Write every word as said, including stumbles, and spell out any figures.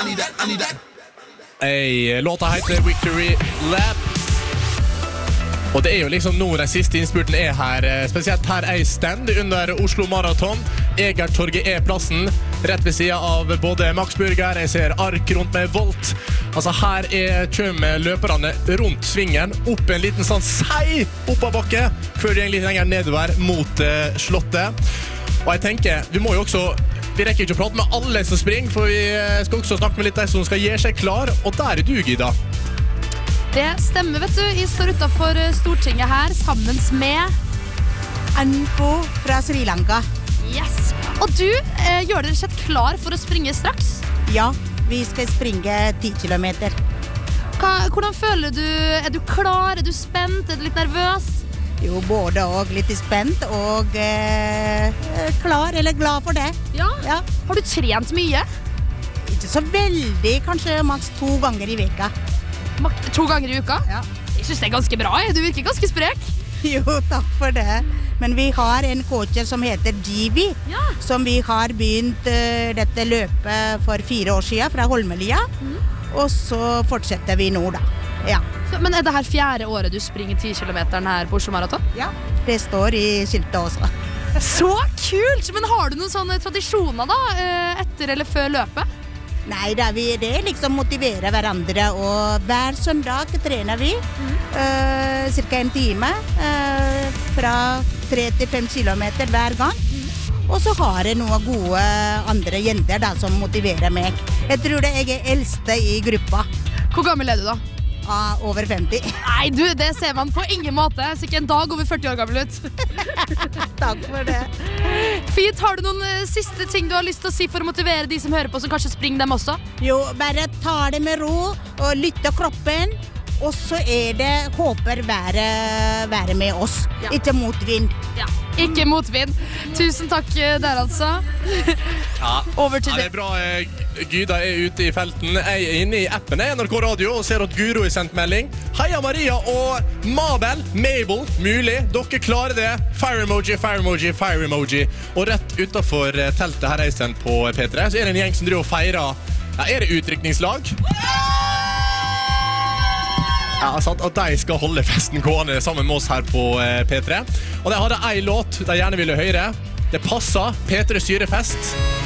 Ei, låta heter Victory Lap. Og det er jo liksom nå den siste innspurten er her, spesielt her er stand under Oslo Marathon. Egertorget er plassen, rett ved siden av både Max Burger, jeg ser ark rundt med Volt. Altså her er kjømme løperne rundt svingen, opp en liten sånn sei oppabakke, før de går litt lenger nedover mot uh, slottet. Og jeg tenker, vi må jo også, vi rekker ikke å prate med alle som springer, for vi skal også snakke med litt de som skal gjøre seg klar, og der er du, Gida. Det stemmer, vet du. Jeg står utenfor Stortinget her, sammen med Anko fra Sri Lanka. Yes! Og du, eh, gjør dere seg klar for å springe straks? Ja, vi skal springe ti kilometer. Hva, hvordan føler du? Er du klar? Er du spent? Er du litt nervøs? Jo, både og litt spent og eh, klar, eller glad for det. Ja? Ja. Har du trent mye? Ikke så veldig, kanskje maks to ganger i veka. To ganger i uka? Ja. Jeg synes det er ganske bra, du virker ganske sprek. Jo, takk for det. Men vi har en coach som heter G B, ja. Som vi har begynt uh, dette løpet for fire år siden fra Holmelia, mm. Og så fortsetter vi nå da. Ja. Så, men er det her fjerde året du springer ti kilometer her på Oslo Marathon? Ja, det står i skiltet også. Så kult! Men har du noen sånne tradisjoner da, etter eller før løpet? Nei, da vi det liksom motiverer hverandre, og hver søndag trener vi mm. uh, cirka en time uh, fra tre til fem kilometer hver gang. Mm. Og så har jeg noen gode andre jenter da, som motiverer meg. Jeg tror det jeg er eldste i gruppa. Hvor gammel er du da? Ah, over femti. Nei, du, det ser man på ingen måte. Så ikke en dag over førti år gammel ut. Takk for det. Fint, har du noen uh, siste ting du har lyst til å si for å motivere de som hører på, som kanskje springer dem også? Jo, bare ta det med ro og lytte kroppen. Og så er det håper være, være med oss. Ja. Ikke motvind. Ja, ikke motvind. Tusen takk der altså. Ja. Over til ja, det er bra. Gyda er ute i felten. Jeg er inne i appen i N R K Radio og ser at Guro har sendt melding. Heia Maria og Mabel, Mabel, mulig. Dere klarer det. Fire emoji, fire emoji, fire emoji. Og rett utenfor teltet her er sendt på P tre, så er det en gjeng som driver og feirer. Ja, er det utrykningslag? Ja, sant, at de skal holde festen gående sammen med oss her på P tre. Og de hadde en låt de gjerne ville høre. Det passer P tre Syrefest.